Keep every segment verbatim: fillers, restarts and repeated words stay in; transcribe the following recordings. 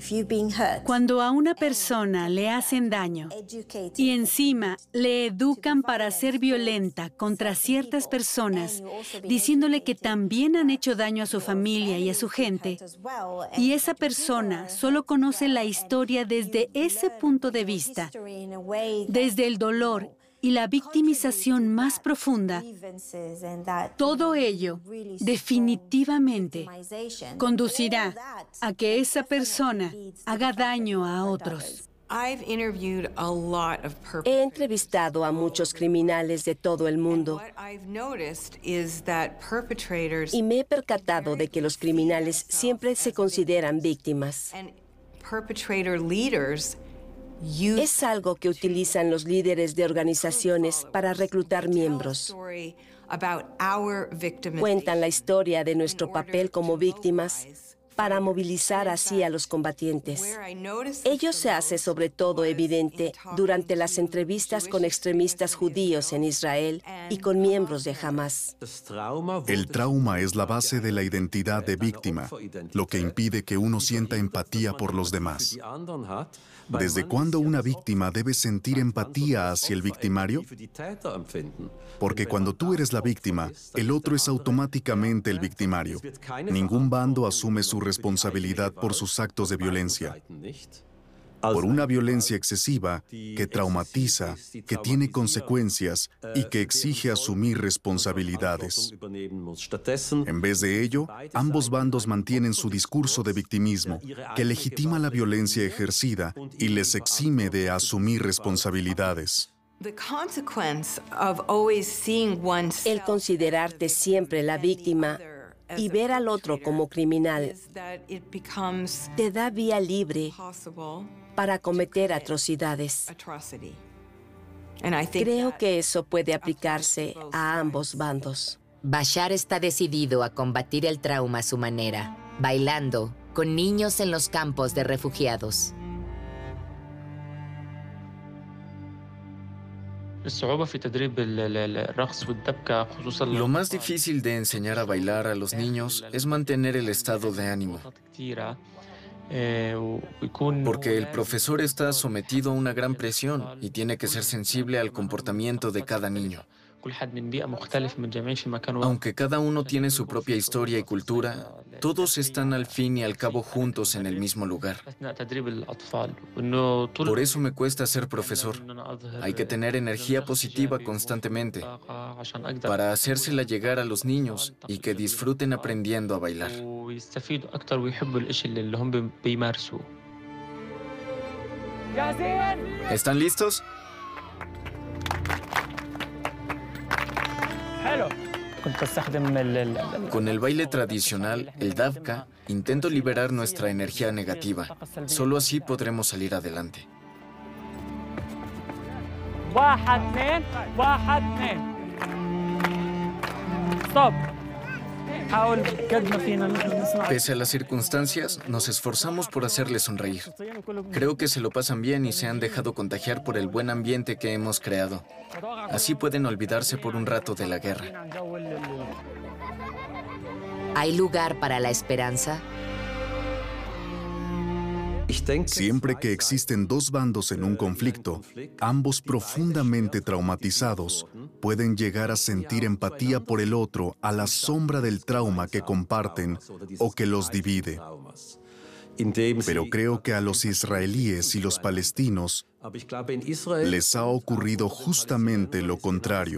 Cuando a una persona le hacen daño y encima le educan para ser violenta contra ciertas personas, diciéndole que también han hecho daño a su familia y a su gente, y esa persona solo conoce la historia desde ese punto de vista, desde el dolor y la victimización más profunda, todo ello definitivamente conducirá a que esa persona haga daño a otros. He entrevistado a muchos criminales de todo el mundo y me he percatado de que los criminales siempre se consideran víctimas. Es algo que utilizan los líderes de organizaciones para reclutar miembros. Cuentan la historia de nuestro papel como víctimas para movilizar así a los combatientes. Ello se hace sobre todo evidente durante las entrevistas con extremistas judíos en Israel y con miembros de Hamás. El trauma es la base de la identidad de víctima, lo que impide que uno sienta empatía por los demás. ¿Desde cuándo una víctima debe sentir empatía hacia el victimario? Porque cuando tú eres la víctima, el otro es automáticamente el victimario. Ningún bando asume su responsabilidad por sus actos de violencia. Por una violencia excesiva que traumatiza, que tiene consecuencias y que exige asumir responsabilidades. En vez de ello, ambos bandos mantienen su discurso de victimismo, que legitima la violencia ejercida y les exime de asumir responsabilidades. El considerarte siempre la víctima y ver al otro como criminal te da vía libre para cometer atrocidades. Creo que eso puede aplicarse a ambos bandos. Bashar está decidido a combatir el trauma a su manera, bailando con niños en los campos de refugiados. Lo más difícil de enseñar a bailar a los niños es mantener el estado de ánimo, porque el profesor está sometido a una gran presión y tiene que ser sensible al comportamiento de cada niño. Aunque cada uno tiene su propia historia y cultura, todos están al fin y al cabo juntos en el mismo lugar. Por eso me cuesta ser profesor. Hay que tener energía positiva constantemente para hacérsela llegar a los niños y que disfruten aprendiendo a bailar. ¿Están listos? Con el baile tradicional, el davka, intento liberar nuestra energía negativa. Solo así podremos salir adelante. Pese a las circunstancias, nos esforzamos por hacerles sonreír. Creo que se lo pasan bien y se han dejado contagiar por el buen ambiente que hemos creado. Así pueden olvidarse por un rato de la guerra. ¿Hay lugar para la esperanza? Siempre que existen dos bandos en un conflicto, ambos profundamente traumatizados, pueden llegar a sentir empatía por el otro a la sombra del trauma que comparten o que los divide. Pero creo que a los israelíes y los palestinos les ha ocurrido justamente lo contrario.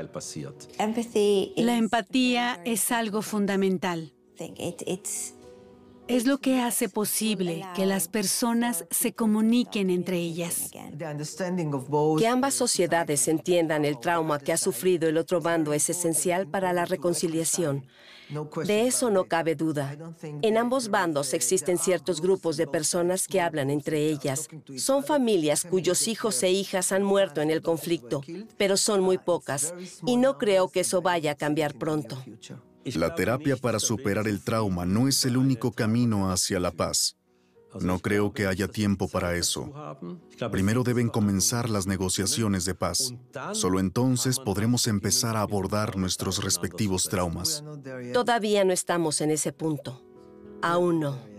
La empatía es algo fundamental. Es lo que hace posible que las personas se comuniquen entre ellas. Que ambas sociedades entiendan el trauma que ha sufrido el otro bando es esencial para la reconciliación. De eso no cabe duda. En ambos bandos existen ciertos grupos de personas que hablan entre ellas. Son familias cuyos hijos e hijas han muerto en el conflicto, pero son muy pocas, y no creo que eso vaya a cambiar pronto. La terapia para superar el trauma no es el único camino hacia la paz. No creo que haya tiempo para eso. Primero deben comenzar las negociaciones de paz. Solo entonces podremos empezar a abordar nuestros respectivos traumas. Todavía no estamos en ese punto. Aún no.